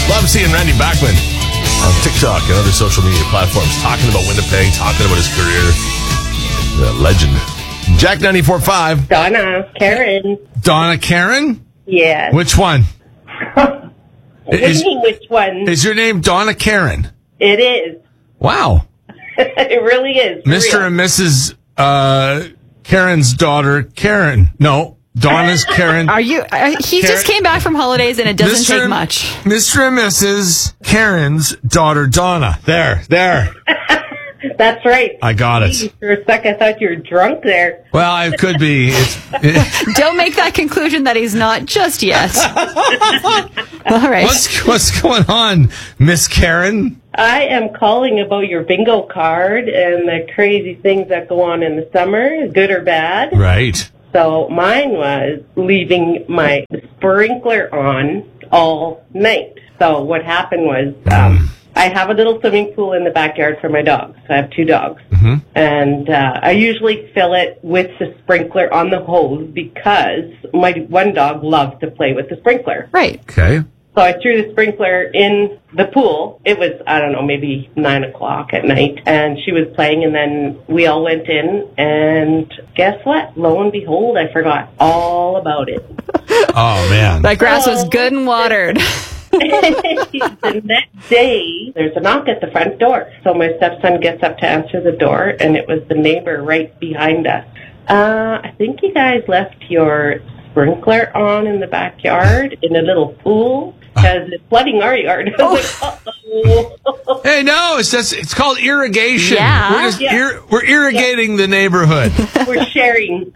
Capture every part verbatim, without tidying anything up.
Love seeing Randy Bachman on TikTok and other social media platforms talking about Winnipeg, talking about his career. The legend. Jack ninety-four point five. Donna, Karen. Donna Karen? Yes. Which one? What do Is- you mean, which one? Is your name Donna Karen? It is. Wow. It really is. for Mister real. and Missus Uh, Karen's daughter, Karen. No, Donna's Karen. Are you? Uh, he Karen- just came back from holidays, and it doesn't Mister take and- much. Mister and Missus Karen's daughter, Donna. There, there. That's right. I got it. Gee, for a sec, I thought you were drunk there. Well, it could be. It's, it, Don't make that conclusion that he's not just yet. All right. what's what's going on, Miss Karen? I am calling about your bingo card and the crazy things that go on in the summer, good or bad. Right. So mine was leaving my sprinkler on all night. So what happened was um, I have a little swimming pool in the backyard for my dogs. I have two dogs. Mm-hmm. And uh, I usually fill it with the sprinkler on the hose because my one dog loves to play with the sprinkler. Right. Okay. So I threw the sprinkler in the pool. It was, I don't know, maybe nine o'clock at night. And she was playing, and then we all went in. And guess what? Lo and behold, I forgot all about it. Oh, man. That grass was good and watered. The next day, there's a knock at the front door. So my stepson gets up to answer the door, and it was the neighbor right behind us. Uh, I think you guys left your sprinkler on in the backyard in a little pool because it's flooding our yard. I was like, uh-oh. Hey, no, it's just, it's called irrigation. Yeah. We're just Yeah. ir- we're irrigating the neighborhood. We're sharing.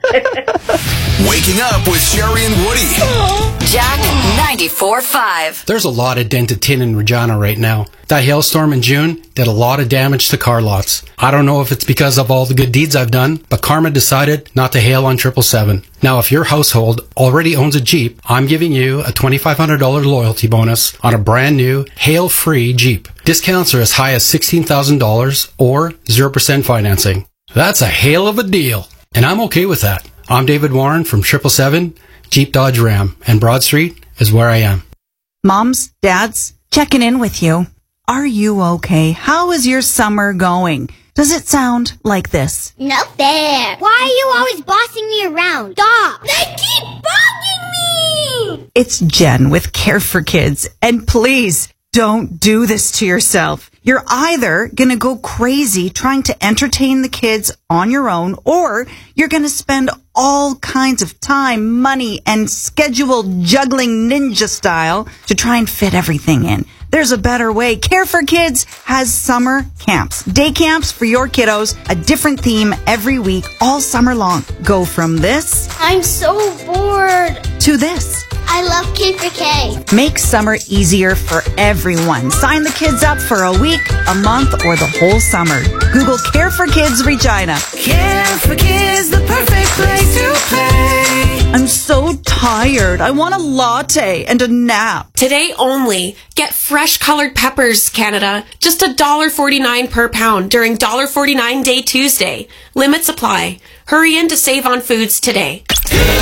Waking up with Sherry and Woody. Jack ninety-four point five. There's a lot of dented tin in Regina right now. That hailstorm in June did a lot of damage to car lots. I don't know if it's because of all the good deeds I've done, but Karma decided not to hail on triple seven. Now, if your household already owns a Jeep, I'm giving you a twenty-five hundred dollars loyalty bonus on a brand new hail-free Jeep. Discounts are as high as sixteen thousand dollars or zero percent financing. That's a hail of a deal, and I'm okay with that. I'm David Warren from triple seven Jeep Dodge Ram, and Broad Street is where I am. Moms, dads, checking in with you. Are you okay? How is your summer going? Does it sound like this? No fair. Why are you always bossing me around? Stop. They keep bugging me. It's Jen with Care for Kids, and please don't do this to yourself. You're either going to go crazy trying to entertain the kids on your own, or you're going to spend all kinds of time, money, and schedule juggling ninja style to try and fit everything in. There's a better way. Care for Kids has summer camps, day camps for your kiddos, a different theme every week, all summer long. Go from this I'm so bored. to this. I love K for K. Make summer easier for everyone. Sign the kids up for a week, a month, or the whole summer. Google Care for Kids Regina. Care for Kids, the perfect place to play. I'm so tired. I want a latte and a nap. Today only, get fresh colored peppers, Canada. Just one dollar forty-nine per pound during one dollar forty-nine Day Tuesday. Limits apply. Hurry in to save on foods today.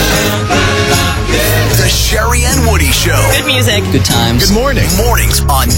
The Sherry and Woody Show. Good music. Good times. Good morning. Mornings on